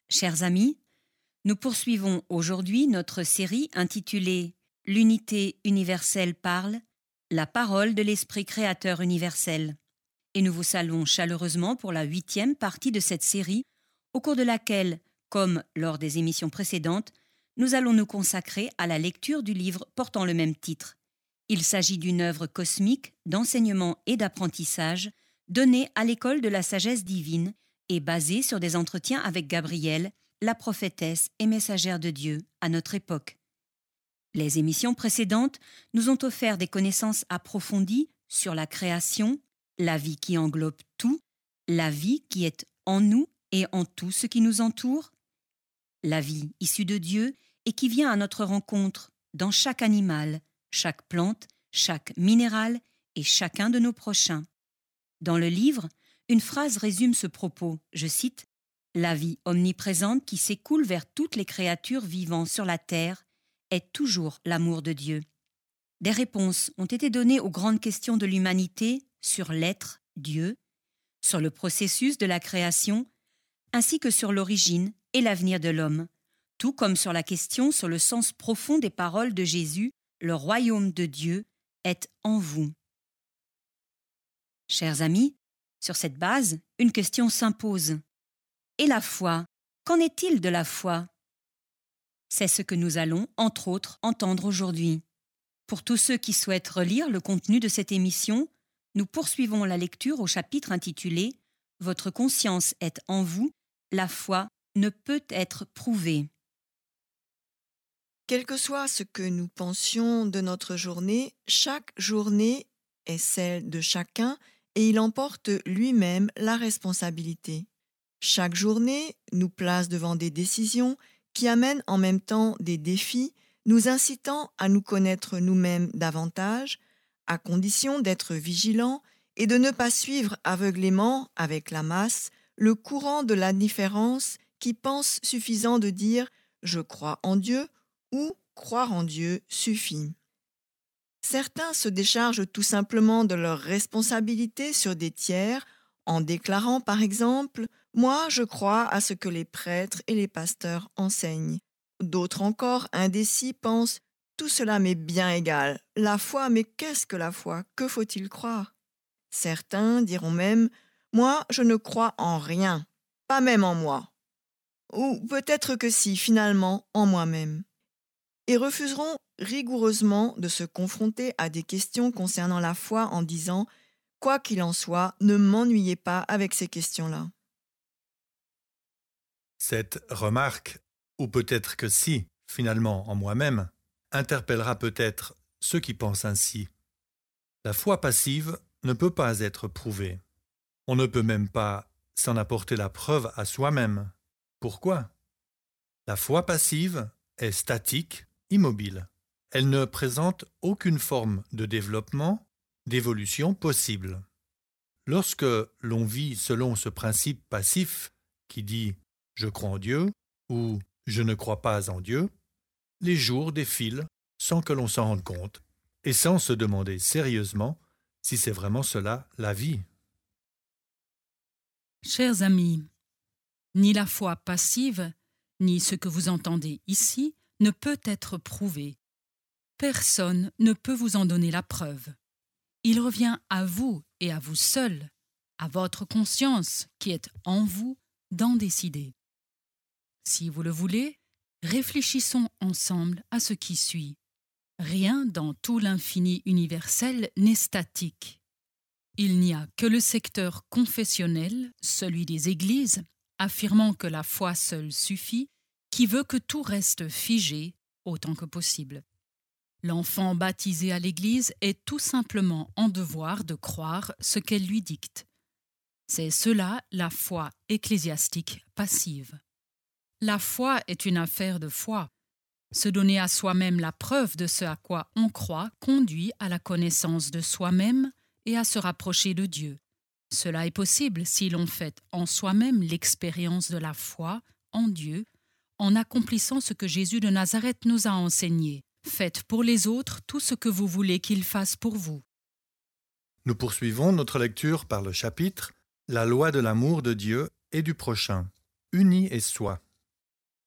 Chers amis, nous poursuivons aujourd'hui notre série intitulée « L'unité universelle parle, la parole de l'Esprit créateur universel ». Et nous vous saluons chaleureusement pour la 8e partie de cette série, au cours de laquelle, comme lors des émissions précédentes, nous allons nous consacrer à la lecture du livre portant le même titre. Il s'agit d'une œuvre cosmique d'enseignement et d'apprentissage donnée à l'école de la sagesse divine et basée sur des entretiens avec Gabrielle, la prophétesse et messagère de Dieu à notre époque. Les émissions précédentes nous ont offert des connaissances approfondies sur la création, la vie qui englobe tout, la vie qui est en nous et en tout ce qui nous entoure, la vie issue de Dieu et qui vient à notre rencontre dans chaque animal, chaque plante, chaque minéral et chacun de nos prochains. Dans le livre, une phrase résume ce propos, je cite, « La vie omniprésente qui s'écoule vers toutes les créatures vivant sur la terre est toujours l'amour de Dieu. » Des réponses ont été données aux grandes questions de l'humanité sur l'être, Dieu, sur le processus de la création, ainsi que sur l'origine et l'avenir de l'homme, tout comme sur la question sur le sens profond des paroles de Jésus, le royaume de Dieu est en vous. Chers amis, sur cette base, une question s'impose. Et la foi, qu'en est-il de la foi? C'est ce que nous allons, entre autres, entendre aujourd'hui. Pour tous ceux qui souhaitent relire le contenu de cette émission, nous poursuivons la lecture au chapitre intitulé « Votre conscience est en vous, la foi ne peut être prouvée ». Quel que soit ce que nous pensions de notre journée, chaque journée est celle de chacun et il en porte lui-même la responsabilité. Chaque journée nous place devant des décisions qui amènent en même temps des défis, nous incitant à nous connaître nous-mêmes davantage, à condition d'être vigilants et de ne pas suivre aveuglément, avec la masse, le courant de l'indifférence qui pense suffisant de dire « je crois en Dieu » ou « croire en Dieu suffit ». Certains se déchargent tout simplement de leurs responsabilités sur des tiers en déclarant par exemple « moi je crois à ce que les prêtres et les pasteurs enseignent ». D'autres encore indécis pensent « tout cela m'est bien égal, la foi, mais qu'est-ce que la foi? Que faut-il croire ?» Certains diront même « moi je ne crois en rien, pas même en moi ». Ou peut-être que si, finalement, en moi-même. Et refuseront rigoureusement de se confronter à des questions concernant la foi en disant « quoi qu'il en soit, ne m'ennuyez pas avec ces questions-là ». Cette remarque, ou peut-être que si, finalement en moi-même, interpellera peut-être ceux qui pensent ainsi. La foi passive ne peut pas être prouvée. On ne peut même pas s'en apporter la preuve à soi-même. Pourquoi? La foi passive est statique, immobile. Elle ne présente aucune forme de développement, d'évolution possible. Lorsque l'on vit selon ce principe passif qui dit « je crois en Dieu » ou « je ne crois pas en Dieu », les jours défilent sans que l'on s'en rende compte et sans se demander sérieusement si c'est vraiment cela la vie. Chers amis, ni la foi passive, ni ce que vous entendez ici ne peut être prouvé. Personne ne peut vous en donner la preuve. Il revient à vous et à vous seul, à votre conscience qui est en vous, d'en décider. Si vous le voulez, réfléchissons ensemble à ce qui suit. Rien dans tout l'infini universel n'est statique. Il n'y a que le secteur confessionnel, celui des églises, affirmant que la foi seule suffit, qui veut que tout reste figé autant que possible. L'enfant baptisé à l'église est tout simplement en devoir de croire ce qu'elle lui dicte. C'est cela la foi ecclésiastique passive. La foi est une affaire de foi. Se donner à soi-même la preuve de ce à quoi on croit conduit à la connaissance de soi-même et à se rapprocher de Dieu. Cela est possible si l'on fait en soi-même l'expérience de la foi en Dieu, en accomplissant ce que Jésus de Nazareth nous a enseigné. Faites pour les autres tout ce que vous voulez qu'ils fassent pour vous. Nous poursuivons notre lecture par le chapitre « La loi de l'amour de Dieu et du prochain, unis et soi ».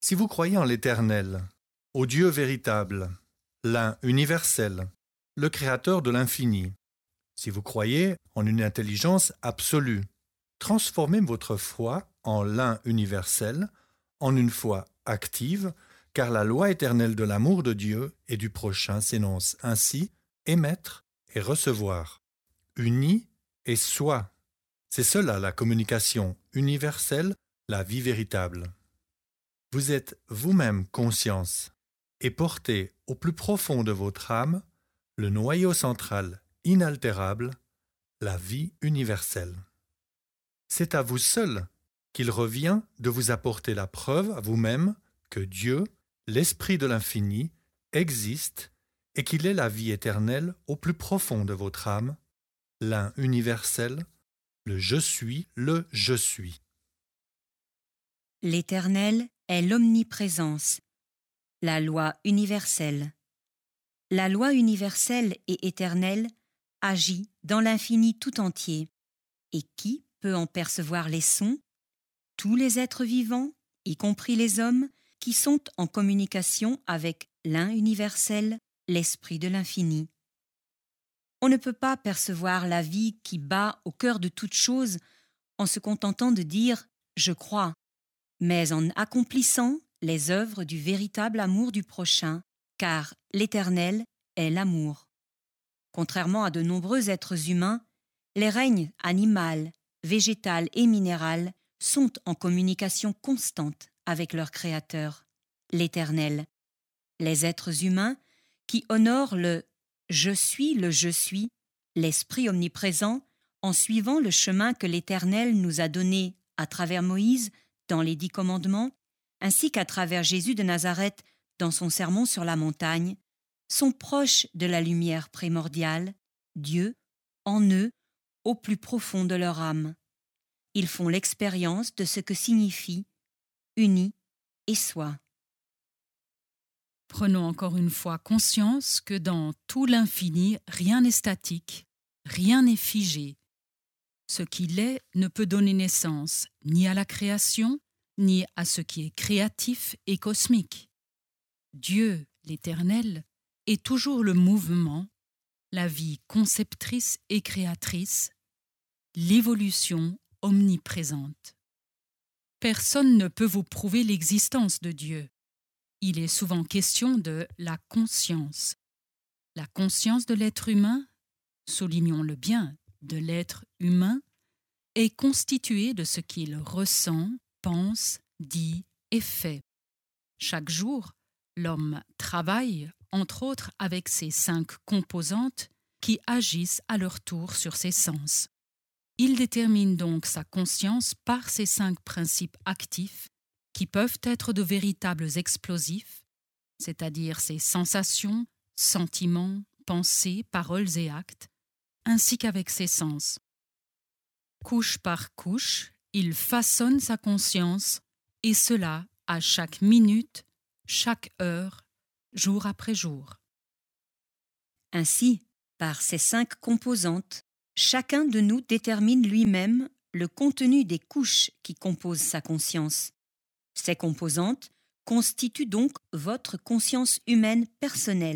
Si vous croyez en l'Éternel, au Dieu véritable, l'un universel, le Créateur de l'infini, si vous croyez en une intelligence absolue, transformez votre foi en l'un universel, en une foi active, car la loi éternelle de l'amour de Dieu et du prochain s'énonce ainsi: émettre et recevoir, uni et soi. C'est cela la communication universelle, la vie véritable. Vous êtes vous-même conscience et portez au plus profond de votre âme le noyau central inaltérable, la vie universelle. C'est à vous seul qu'il revient de vous apporter la preuve à vous-même que Dieu, l'Esprit de l'infini, existe et qu'il est la vie éternelle au plus profond de votre âme, l'un universel, le Je suis. L'Éternel est l'omniprésence, la loi universelle. La loi universelle et éternelle agit dans l'infini tout entier. Et qui peut en percevoir les sons? Tous les êtres vivants, y compris les hommes, qui sont en communication avec l'un universel, l'Esprit de l'infini. On ne peut pas percevoir la vie qui bat au cœur de toute chose en se contentant de dire « je crois », mais en accomplissant les œuvres du véritable amour du prochain, car l'Éternel est l'amour. Contrairement à de nombreux êtres humains, les règnes animal, végétal et minéral sont en communication constante avec leur Créateur, l'Éternel. Les êtres humains qui honorent le « je suis », l'Esprit omniprésent, en suivant le chemin que l'Éternel nous a donné à travers Moïse dans les 10 commandements, ainsi qu'à travers Jésus de Nazareth dans son sermon sur la montagne, sont proches de la lumière primordiale, Dieu, en eux, au plus profond de leur âme. Ils font l'expérience de ce que signifie uni et soi. Prenons encore une fois conscience que dans tout l'infini, rien n'est statique, rien n'est figé. Ce qu'il est ne peut donner naissance ni à la création, ni à ce qui est créatif et cosmique. Dieu, l'Éternel, est toujours le mouvement, la vie conceptrice et créatrice, l'évolution omniprésente. Personne ne peut vous prouver l'existence de Dieu. Il est souvent question de la conscience. La conscience de l'être humain, soulignons-le bien, de l'être humain, est constituée de ce qu'il ressent, pense, dit et fait. Chaque jour, l'homme travaille, entre autres, avec ces 5 composantes qui agissent à leur tour sur ses sens. Il détermine donc sa conscience par ces 5 principes actifs qui peuvent être de véritables explosifs, c'est-à-dire ses sensations, sentiments, pensées, paroles et actes, ainsi qu'avec ses sens. Couche par couche, il façonne sa conscience, et cela à chaque minute, chaque heure, jour après jour. Ainsi, par ces 5 composantes, chacun de nous détermine lui-même le contenu des couches qui composent sa conscience. Ces composantes constituent donc votre conscience humaine personnelle.